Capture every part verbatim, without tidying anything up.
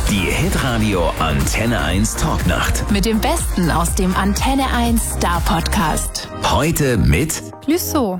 Die Hitradio Antenne eins Talknacht. Mit dem Besten aus dem Antenne eins Star Podcast. Heute mit Clouseau.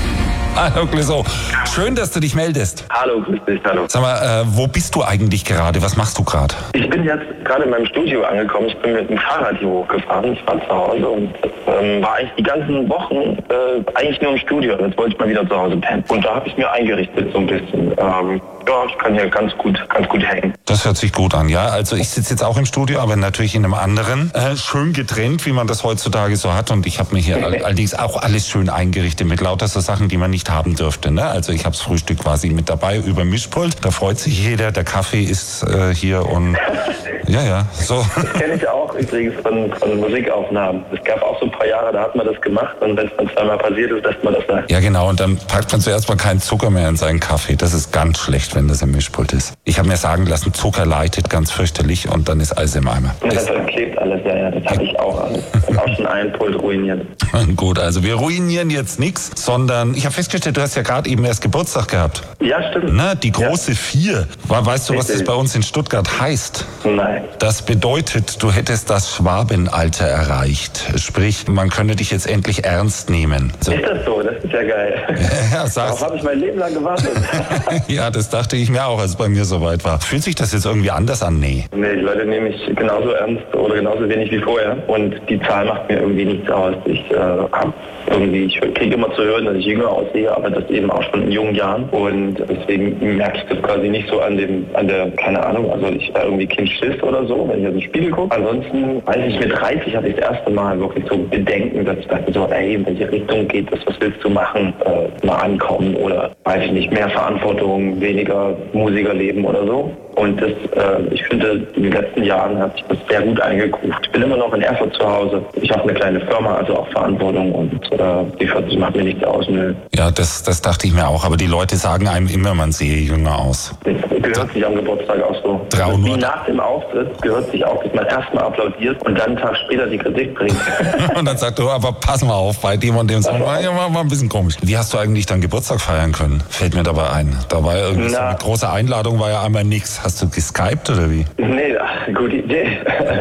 Hallo Clouseau, schön, dass du dich meldest. Hallo, grüß dich, hallo. Sag mal, äh, wo bist du eigentlich gerade? Was machst du gerade? Ich bin jetzt gerade in meinem Studio angekommen. Ich bin mit dem Fahrrad hier hochgefahren. Ich war zu Hause und ähm, war eigentlich die ganzen Wochen äh, eigentlich nur im Studio. Jetzt wollte ich mal wieder zu Hause pennen. Und da habe ich mir eingerichtet so ein bisschen. Ähm, ja, ich kann hier ganz gut, ganz gut hängen. Das hört sich gut an, ja. Also ich sitze jetzt auch im Studio, aber natürlich in einem anderen. Äh, schön getrennt, wie man das heutzutage so hat. Und ich habe mir hier allerdings auch alles schön eingerichtet mit lauter so Sachen, die man nicht haben dürfte. Ne? Also ich habe das Frühstück quasi mit dabei über Mischpult. Da freut sich jeder. Der Kaffee ist äh, hier und ja, ja, so. Das kenne ich auch übrigens von, von Musikaufnahmen. Es gab auch so ein paar Jahre, da hat man das gemacht und wenn es dann zweimal passiert ist, lässt man das da. Ja genau, und dann packt man zuerst mal keinen Zucker mehr in seinen Kaffee. Das ist ganz schlecht, wenn das im Mischpult ist. Ich habe mir sagen lassen, Zucker leitet ganz fürchterlich und dann ist alles im Eimer. Und das klebt alles, ja, ja, das habe ich auch alles. Das hat auch schon einen Pult ruiniert. Gut, also wir ruinieren jetzt nichts, sondern ich habe festgestellt, du hast ja gerade eben erst Geburtstag gehabt. Ja, stimmt. Na, die große ja. Vier. Weißt du, was das bei uns in Stuttgart heißt? Nein. Das bedeutet, du hättest das Schwabenalter erreicht. Sprich, man könnte dich jetzt endlich ernst nehmen. So. Ist das so? Das ist ja geil. Ja, sag's. Darauf habe ich mein Leben lang gewartet. Ja, das dachte ich mir auch, als es bei mir soweit war. Fühlt sich das jetzt irgendwie anders an? Nee. Nee, die Leute nehmen mich genauso ernst oder genauso wenig wie vorher. Und die Zahl macht mir irgendwie nichts aus. Ich äh, habe irgendwie, ich kriege immer zu hören, dass ich jünger aussehe, aber das eben auch schon in jungen Jahren. Und deswegen merke ich das quasi nicht so an dem, an der, keine Ahnung, also ich da irgendwie Kind Schiss oder so, wenn ich auf den Spiegel gucke. Ansonsten, weiß ich, mit dreißig hatte ich das erste Mal wirklich so Bedenken, dass ich dachte so, ey, in welche Richtung geht das, was willst du machen, äh, mal ankommen oder, weiß ich nicht, mehr Verantwortung, weniger Musikerleben oder so. Und das, äh, ich finde, in den letzten Jahren hat sich das sehr gut eingekruft. Ich bin immer noch in Erfurt zu Hause. Ich habe eine kleine Firma, also auch Verantwortung und äh, die vierzig macht mir nichts aus. Nö. Ja, das, das dachte ich mir auch. Aber die Leute sagen einem immer, man sehe jünger aus. Das gehört sich am Geburtstag auch so. Trauen Wie nach dem Auftritt gehört sich auch, dass man erstmal applaudiert und dann einen Tag später die Kritik bringt. Und dann sagt du, aber pass mal auf, bei dem und dem sagen, ja, war, war ein bisschen komisch. Wie hast du eigentlich deinen Geburtstag feiern können? Fällt mir dabei ein. Da war ja irgendwie so eine große Einladung, war ja einmal nix. Hast du geskypt oder wie? Nee, gute Idee.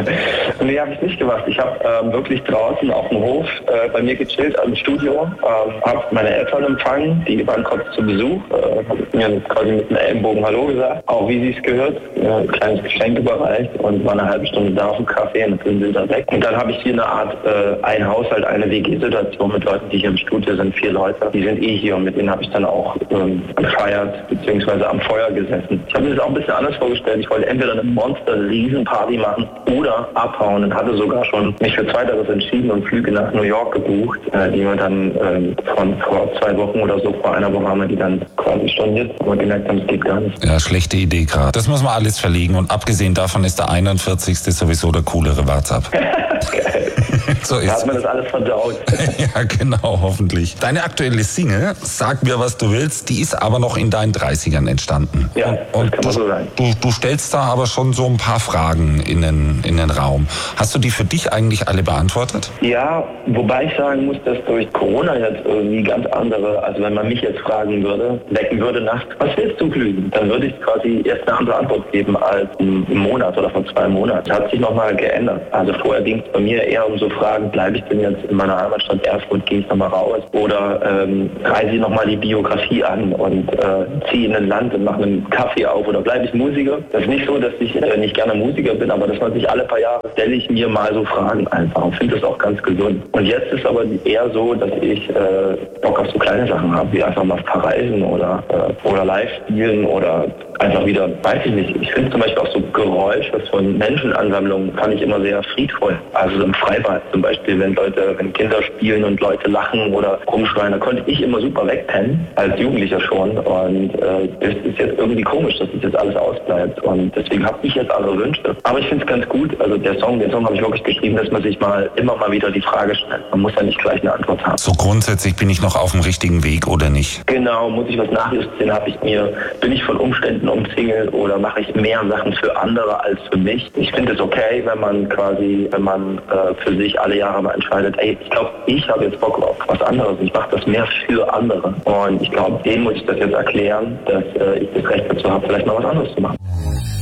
Nee, habe ich nicht gemacht. Ich habe ähm, wirklich draußen auf dem Hof äh, bei mir gechillt, am Studio, ähm, habe meine Eltern empfangen, die waren kurz zu Besuch, äh, habe mir quasi mit einem Ellenbogen Hallo gesagt, auch wie sie es gehört, äh, ein kleines Geschenk überreicht und war eine halbe Stunde da auf dem Café und dann sind sie weg. Und dann habe ich hier eine Art, äh, ein Haushalt, eine W G-Situation mit Leuten, die hier im Studio sind, vier Leute, die sind eh hier und mit denen habe ich dann auch ähm, gefeiert, beziehungsweise am Feuer gesessen. Ich habe mir das auch ein bisschen anders vorgestellt. Ich wollte entweder eine Monster-Riesenparty machen oder abhauen und hatte sogar schon mich für Zweiteres entschieden und Flüge nach New York gebucht, äh, die wir dann äh, von vor zwei Wochen oder so, vor einer Woche haben wir die dann quasi storniert, aber gemerkt haben, es geht gar nicht. Ja, schlechte Idee gerade. Das muss man alles verlegen und abgesehen davon ist der einundvierzigste sowieso der coolere WhatsApp. Geil. So ist da hat man das alles verdaut. Ja, genau, hoffentlich. Deine aktuelle Single, Sag mir, was du willst, die ist aber noch in deinen dreißigern entstanden. Ja, und das kann man so sagen. Du, du stellst da aber schon so ein paar Fragen in den, in den Raum. Hast du die für dich eigentlich alle beantwortet? Ja, wobei ich sagen muss, dass durch Corona jetzt irgendwie ganz andere, also wenn man mich jetzt fragen würde, wecken würde nachts, was willst du glühen? Dann würde ich quasi jetzt eine andere Antwort geben als im Monat oder vor zwei Monaten. Das hat sich nochmal geändert. Also vorher ging es bei mir eher um so Fragen, bleibe ich denn jetzt in meiner Heimatstadt Erfurt, gehe ich nochmal raus oder ähm, reise ich nochmal die Biografie an und äh, ziehe in ein Land und mache einen Kaffee auf oder bleibe ich Musiker? Das ist nicht so, dass ich äh, nicht gerne Musiker bin, aber dass man sich alle paar Jahre stelle ich mir mal so Fragen einfach und finde das auch ganz gesund. Und jetzt ist aber eher so, dass ich äh, Bock auf so kleine Sachen habe, wie einfach mal verreisen oder, äh, oder live spielen oder einfach wieder, weiß ich nicht. Ich finde zum Beispiel auch so Geräusche von Menschenansammlungen fand ich immer sehr friedvoll. Also im Freibad zum Beispiel, wenn Leute, wenn Kinder spielen und Leute lachen oder rumschreien, da konnte ich immer super wegpennen, als Jugendlicher schon. Und äh, das ist jetzt irgendwie komisch, dass das jetzt alles ausbleibt. Und deswegen habe ich jetzt andere Wünsche. Aber ich finde es ganz gut, also der Song, den Song habe ich wirklich geschrieben, dass man sich mal immer mal wieder die Frage stellt. Man muss ja nicht gleich eine Antwort haben. So grundsätzlich bin ich noch auf dem richtigen Weg oder nicht? Genau, muss ich was nachjustieren, habe ich mir, bin ich von Umständen umzingelt oder mache ich mehr Sachen für andere als für mich. Ich finde es okay, wenn man quasi, wenn man äh, für sich alle Jahre mal entscheidet, ey, ich glaube, ich habe jetzt Bock auf was anderes. Ich mache das mehr für andere. Und ich glaube, denen muss ich das jetzt erklären, dass äh, ich das Recht dazu habe, vielleicht mal was anderes zu machen.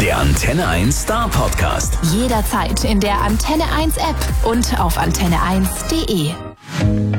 Der Antenne eins Star Podcast. Jederzeit in der Antenne eins App und auf antenne eins punkt de.